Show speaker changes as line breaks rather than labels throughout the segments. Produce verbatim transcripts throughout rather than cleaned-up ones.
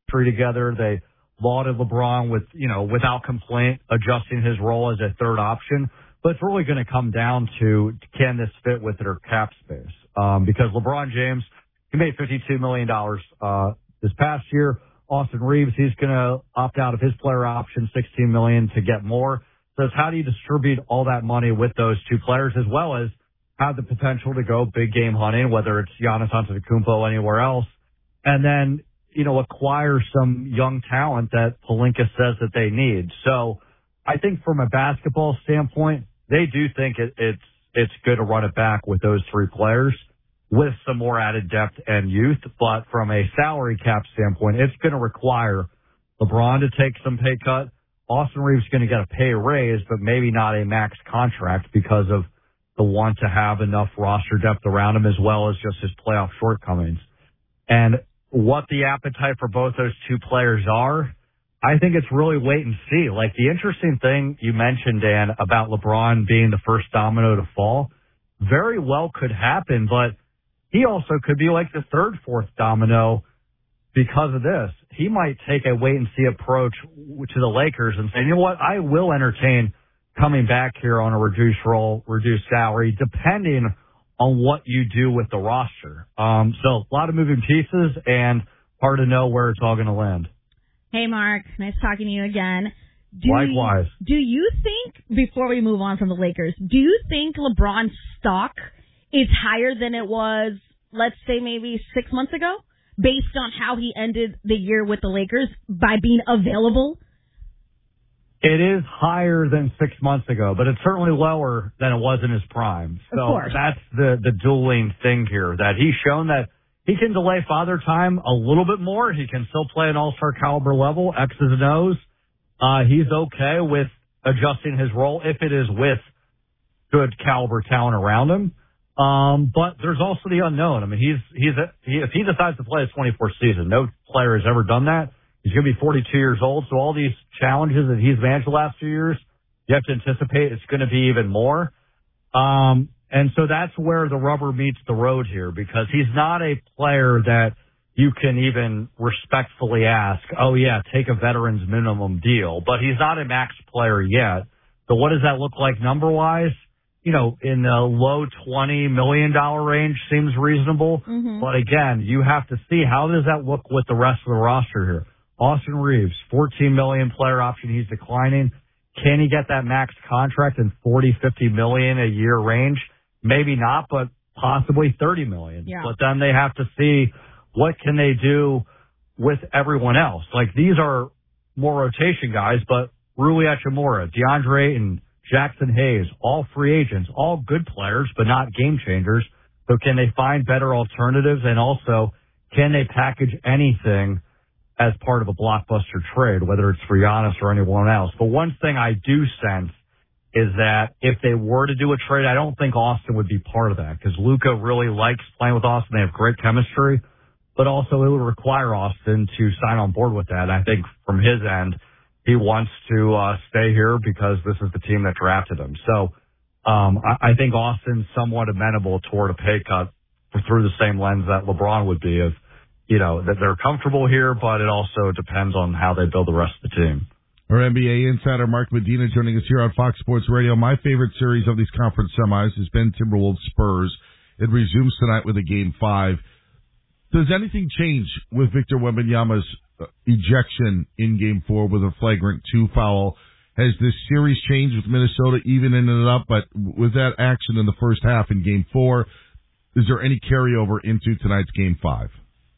chemistry together. They lauded LeBron with, you know, without complaint, adjusting his role as a third option. But it's really going to come down to, can this fit with their cap space? Um, because LeBron James, he made fifty-two million dollars uh, this past year. Austin Reeves, he's going to opt out of his player option, sixteen million dollars to get more. So it's how do you distribute all that money with those two players, as well as have the potential to go big game hunting, whether it's Giannis Antetokounmpo or anywhere else, and then, you know, acquire some young talent that Pelinka says that they need. So I think from a basketball standpoint, they do think it, it's it's good to run it back with those three players with some more added depth and youth. But from a salary cap standpoint, it's going to require LeBron to take some pay cut. Austin Reeves is going to get a pay raise, but maybe not a max contract because of the want to have enough roster depth around him, as well as just his playoff shortcomings. And what the appetite for both those two players are, I think it's really wait and see. Like, the interesting thing you mentioned, Dan, about LeBron being the first domino to fall, very well could happen, but he also could be like the third, fourth domino because of this. He might take a wait and see approach to the Lakers and say, you know what, I will entertain coming back here on a reduced role, reduced salary, depending on what you do with the roster. Um, so a lot of moving pieces and hard to know where it's all going to land.
Hey, Mark. Nice talking to you again. Do
Likewise.
You, do you think, before we move on from the Lakers, do you think LeBron's stock is higher than it was, let's say, maybe six months ago, based on how he ended the year with the Lakers by being available?
It is higher than six months ago, but it's certainly lower than it was in his prime. So
of course.
That's the, the dueling thing here, that he's shown that he can delay father time a little bit more. He can still play an all-star caliber level, X's and O's. Uh, he's okay with adjusting his role if it is with good caliber talent around him. Um, but there's also the unknown. I mean, he's, he's, a, he, if he decides to play a twenty-four season, no player has ever done that. He's going to be forty-two years old. So all these challenges that he's managed the last few years, you have to anticipate it's going to be even more. Um, and so that's where the rubber meets the road here, because he's not a player that you can even respectfully ask, oh yeah, take a veteran's minimum deal, but he's not a max player yet. So what does that look like number wise? You know, in the low twenty million dollars range seems reasonable.
Mm-hmm.
But again, you have to see, how does that look with the rest of the roster here? Austin Reeves, fourteen million dollars player option. He's declining. Can he get that max contract in forty, fifty million a year range? Maybe not, but possibly thirty million.
Yeah.
But then they have to see, what can they do with everyone else? Like, these are more rotation guys, but Rui Hachimura, DeAndre Ayton, Jackson Hayes, all free agents, all good players, but not game changers. So can they find better alternatives? And also, can they package anything as part of a blockbuster trade, whether it's for Giannis or anyone else? But one thing I do sense is that if they were to do a trade, I don't think Austin would be part of that, because Luka really likes playing with Austin. They have great chemistry, but also it would require Austin to sign on board with that. And I think from his end, he wants to uh, stay here because this is the team that drafted him. So um, I, I think Austin's somewhat amenable toward a pay cut through the same lens that LeBron would be, of, you know, that they're comfortable here, but it also depends on how they build the rest of the team.
Our N B A insider Mark Medina joining us here on Fox Sports Radio. My favorite series of these conference semis has been Timberwolves Spurs. It resumes tonight with a game five. Does anything change with Victor Wembanyama's ejection in game four with a flagrant two foul? Has this series changed with Minnesota evening it up? But with that action in the first half in game four, is there any carryover into tonight's game five?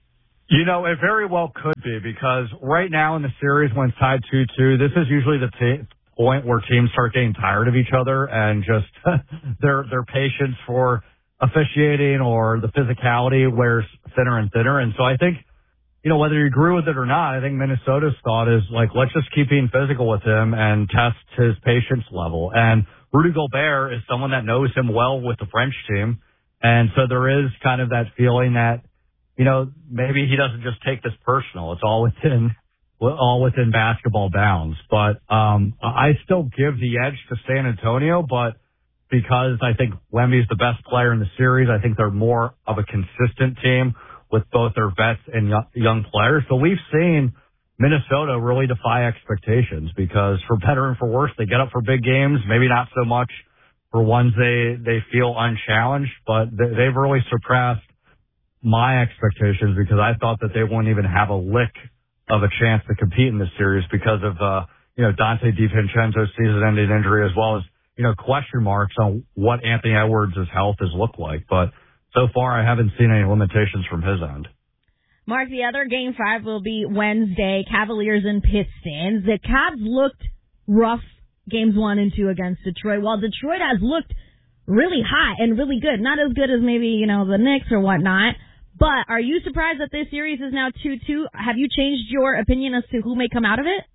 You know, it very well could be, because right now in the series when it's tied two two, this is usually the t- point where teams start getting tired of each other and just their their patience for officiating or the physicality wears thinner and thinner. And so I think, you know, whether you agree with it or not, I think Minnesota's thought is, like, let's just keep being physical with him and test his patience level. And Rudy Gobert is someone that knows him well with the French team. And so there is kind of that feeling that, you know, maybe he doesn't just take this personal. It's all within, all within basketball bounds. But um, I still give the edge to San Antonio, but because I think Wemby's the best player in the series, I think they're more of a consistent team. with both their vets and young players. So we've seen Minnesota really defy expectations because for better and for worse, they get up for big games, maybe not so much for ones they, they feel unchallenged, but they, they've really surpassed my expectations because I thought that they wouldn't even have a lick of a chance to compete in this series because of, uh, you know, Dante DiVincenzo's season-ending injury as well as, you know, question marks on what Anthony Edwards' health has looked like. But so far, I haven't seen any limitations from his end.
Mark, the other game five will be Wednesday, Cavaliers and Pistons. The Cavs looked rough games one and two against Detroit, while Detroit has looked really hot and really good. Not as good as maybe, you know, the Knicks or whatnot. But are you surprised that this series is now two two? Have you changed your opinion as to who may come out of it?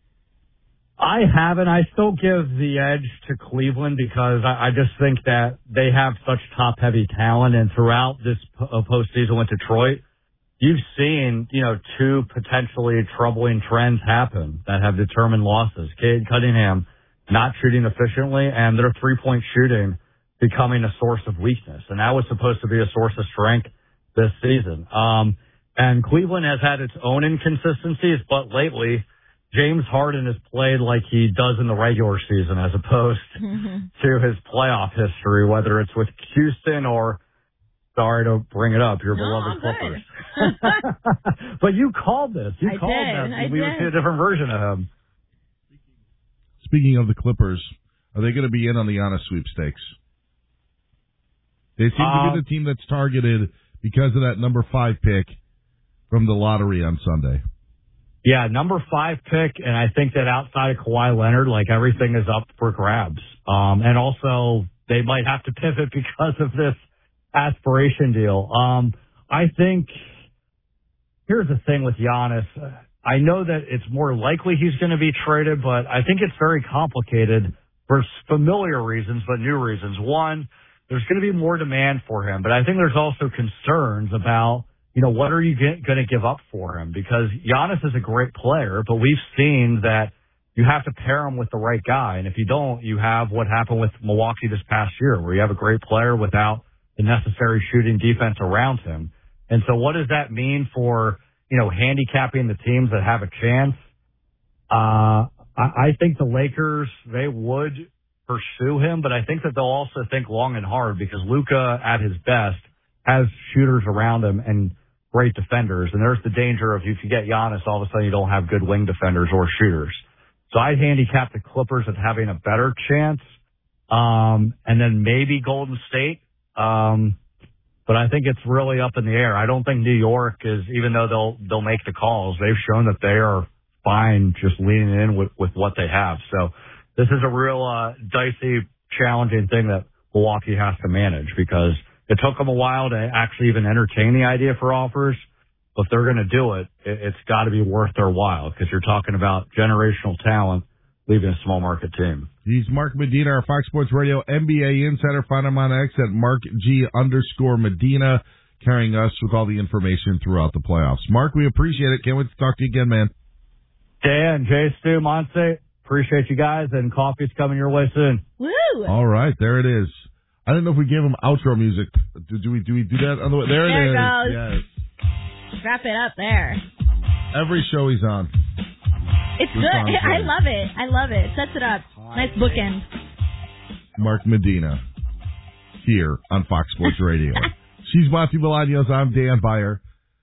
I haven't. I still give the edge to Cleveland because I, I just think that they have such top-heavy talent, and throughout this po- postseason with Detroit, you've seen, you know, two potentially troubling trends happen that have determined losses. Cade Cunningham not shooting efficiently, and their three-point shooting becoming a source of weakness, and that was supposed to be a source of strength this season. Um, and Cleveland has had its own inconsistencies, but lately James Harden has played like he does in the regular season as opposed mm-hmm. to his playoff history, whether it's with Houston or, sorry to bring it up, your
no,
beloved Clippers. But you called this. You
I
called
did,
that.
I
we
did.
would see a different version of him.
Speaking of the Clippers, are they going to be in on the Giannis sweepstakes? They seem um, to be the team that's targeted because of that number five pick from the lottery on Sunday.
Yeah, number five pick, and I think that outside of Kawhi Leonard, like everything is up for grabs. Um, and also, they might have to pivot because of this aspiration deal. Um, I think, here's the thing with Giannis. I know that it's more likely he's going to be traded, but I think it's very complicated for familiar reasons, but new reasons. One, there's going to be more demand for him, but I think there's also concerns about, you know, what are you going to give up for him? Because Giannis is a great player, but we've seen that you have to pair him with the right guy. And if you don't, you have what happened with Milwaukee this past year, where you have a great player without the necessary shooting defense around him. And so what does that mean for, you know, handicapping the teams that have a chance? Uh, I, I think the Lakers, they would pursue him, but I think that they'll also think long and hard because Luka at his best has shooters around him and great defenders. And there's the danger of if you get Giannis, all of a sudden you don't have good wing defenders or shooters. So I'd handicap the Clippers as having a better chance. Um, and then maybe Golden State. Um, but I think it's really up in the air. I don't think New York is, even though they'll, they'll make the calls, they've shown that they are fine just leaning in with, with what they have. So this is a real, uh, dicey, challenging thing that Milwaukee has to manage because it took them a while to actually even entertain the idea for offers. But if they're going to do it, it it's got to be worth their while because you're talking about generational talent leaving a small market team.
He's Mark Medina, our Fox Sports Radio N B A insider. Find him on X at Mark G underscore Medina, carrying us with all the information throughout the playoffs. Mark, we appreciate it. Can't wait to talk to you again, man.
Dan, Jay, Stu, Monse, appreciate you guys, and coffee's coming your way soon.
Woo!
All right, there it is. I don't know if we gave him outro music. Do, do we do we do that on the way? There,
there
it is.
Goes.
Yes.
Wrap it up there.
Every show he's on.
It's good. I love it. I love it. Sets it up. Nice bookend.
Mark Medina here on Fox Sports Radio. She's Monty Bolaños. I'm Dan Beyer.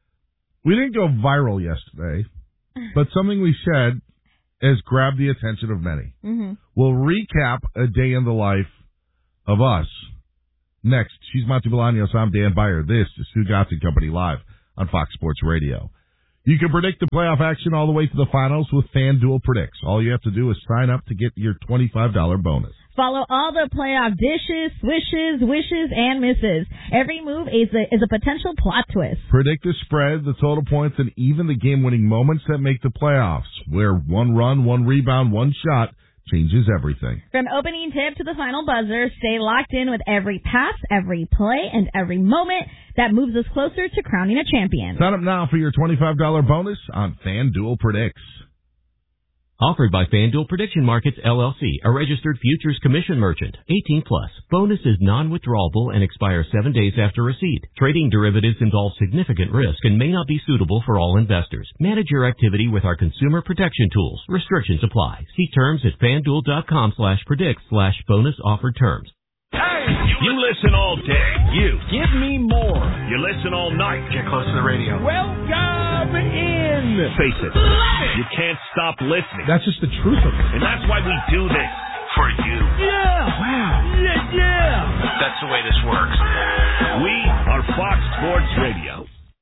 We didn't go viral yesterday, but something we said has grabbed the attention of many.
Mm-hmm.
We'll recap a day in the life of us. Next, she's Monty Bolaños. I'm Dan Beyer. This is Stu Johnson Company live on Fox Sports Radio. You can predict the playoff action all the way to the finals with FanDuel Predicts. All you have to do is sign up to get your twenty-five dollars bonus.
Follow all the playoff dishes, swishes, wishes, and misses. Every move is a, is a potential plot twist.
Predict the spread, the total points, and even the game-winning moments that make the playoffs, where one run, one rebound, one shot changes everything.
From opening tip to the final buzzer, stay locked in with every pass, every play, and every moment that moves us closer to crowning a champion.
Sign up now for your twenty-five dollars bonus on FanDuel Predicts.
Offered by FanDuel Prediction Markets, L L C, a registered futures commission merchant. eighteen plus. Bonus is non-withdrawable and expires seven days after receipt. Trading derivatives involves significant risk and may not be suitable for all investors. Manage your activity with our consumer protection tools. Restrictions apply. See terms at FanDuel.com slash predict slash bonus offered terms.
Hey, you listen all day. You.
Give me more.
You listen all night.
Get close to the radio.
Welcome in. Face it. You can't stop listening.
That's just the truth of it.
And that's why we do this. For you.
Yeah. Wow. Yeah, yeah.
That's the way this works. We are Fox Sports Radio.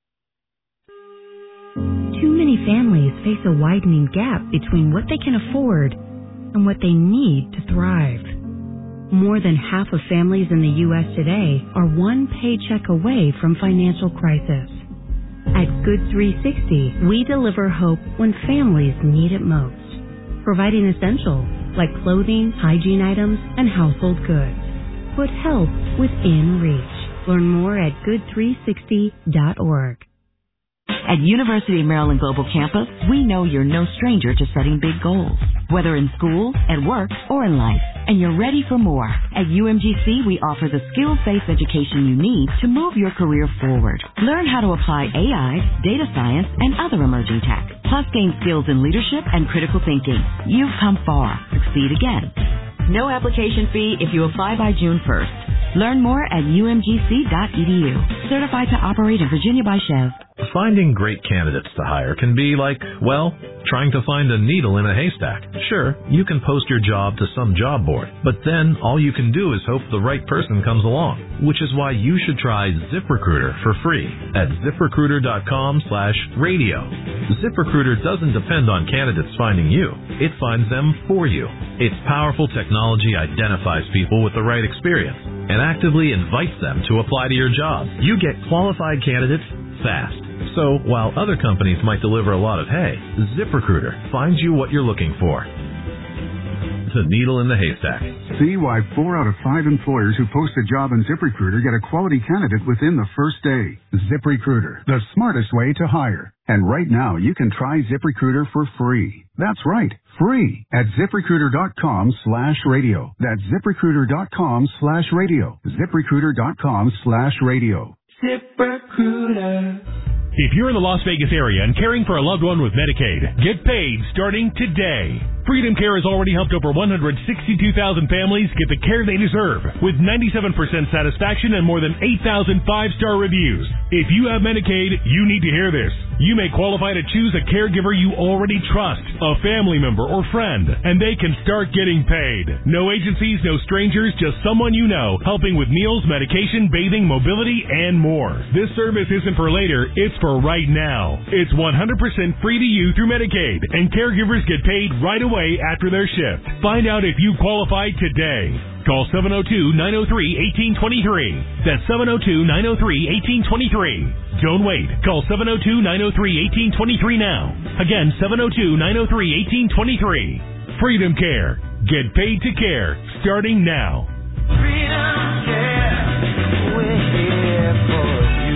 Too many families face a widening gap between what they can afford and what they need to thrive. More than half of families in the U S today are one paycheck away from financial crisis. At Good three sixty, we deliver hope when families need it most, providing essentials like clothing, hygiene items, and household goods. Put help within reach. Learn more at good three sixty dot org.
At University of Maryland Global Campus, we know you're no stranger to setting big goals, whether in school, at work, or in life, and you're ready for more. At U M G C, we offer the skills-based education you need to move your career forward. Learn how to apply A I, data science, and other emerging tech, plus gain skills in leadership and critical thinking. You've come far. Succeed again. No application fee if you apply by June first. Learn more at U M G C dot E D U. Certified to operate in Virginia by Chev.
Finding great candidates to hire can be like, well, trying to find a needle in a haystack. Sure, you can post your job to some job board, but then all you can do is hope the right person comes along, which is why you should try ZipRecruiter for free at ZipRecruiter.com slash radio. ZipRecruiter doesn't depend on candidates finding you. It finds them for you. Its powerful technology identifies people with the right experience and actively invites them to apply to your job. You get qualified candidates fast. So, while other companies might deliver a lot of hay, ZipRecruiter finds you what you're looking for. The needle in the haystack.
See why four out of five employers who post a job on ZipRecruiter get a quality candidate within the first day. ZipRecruiter, the smartest way to hire. And right now, you can try ZipRecruiter for free. That's right, free at ZipRecruiter.com slash radio. That's ZipRecruiter.com slash radio. ZipRecruiter.com slash radio.
ZipRecruiter. If you're in the Las Vegas area and caring for a loved one with Medicaid, get paid starting today. Freedom Care has already helped over one hundred sixty-two thousand families get the care they deserve with ninety-seven percent satisfaction and more than eight thousand five-star reviews. If you have Medicaid, you need to hear this. You may qualify to choose a caregiver you already trust, a family member or friend, and they can start getting paid. No agencies, no strangers, just someone you know, helping with meals, medication, bathing, mobility, and more. This service isn't for later, it's for right now. It's one hundred percent free to you through Medicaid, and caregivers get paid right away after their shift. Find out if you qualify today. Call seven oh two, nine oh three, one eight two three. That's seven oh two, nine oh three, one eight two three. Don't wait. Call seven oh two, nine oh three, one eight two three now. Again, seven oh two, nine oh three, one eight two three. Freedom Care. Get paid to care. Starting now.
Freedom Care. We're here for you.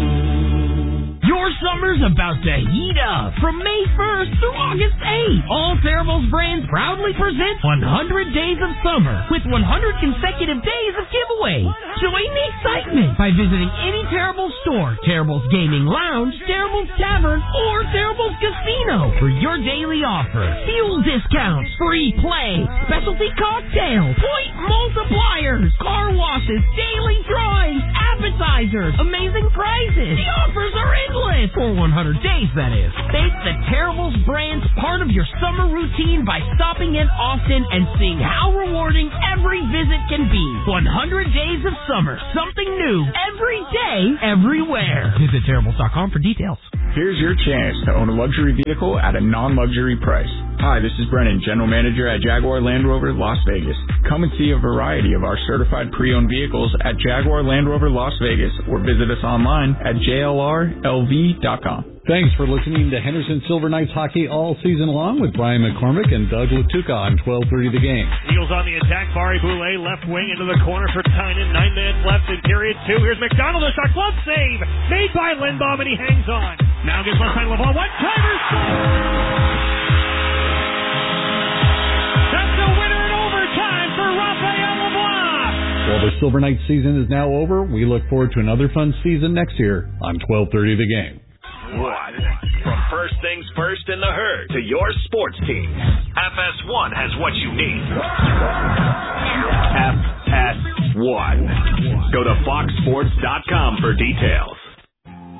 Your summer's about to heat up. From May first through August eighth, all Terribles brands proudly present one hundred Days of Summer with one hundred consecutive days of giveaways. Join the excitement by visiting any Terribles store, Terribles Gaming Lounge, Terribles Tavern, or Terribles Casino for your daily offer. Fuel discounts, free play, specialty cocktails, point multipliers, car washes, daily drawings, appetizers, amazing prizes. The offers are endless. For one hundred days, that is. Make the Terribles brands part of your summer routine by stopping in often and seeing how rewarding every visit can be. one hundred Days of Summer. Something new every day, everywhere. Visit Terribles dot com for details.
Here's your chance to own a luxury vehicle at a non-luxury price. Hi, this is Brennan, General Manager at Jaguar Land Rover Las Vegas. Come and see a variety of our certified pre-owned vehicles at Jaguar Land Rover Las Vegas or visit us online at J L R L V dot com.
Thanks for listening to Henderson Silver Knights hockey all season long with Brian McCormick and Doug Latuca on twelve thirty The Game.
Eagles on the attack. Bari Boulay left wing into the corner for Tynan. Nine minutes left in period two. Here's McDonald. A shot. Glove save made by Lindbaum, and he hangs on. Now gets left side of the ball. One-timer.
Well, the Silver Knights season is now over. We look forward to another fun season next year on twelve thirty The Game.
One. From first things first in the herd to your sports team, F S one has what you need. F S one. Go to fox sports dot com for details.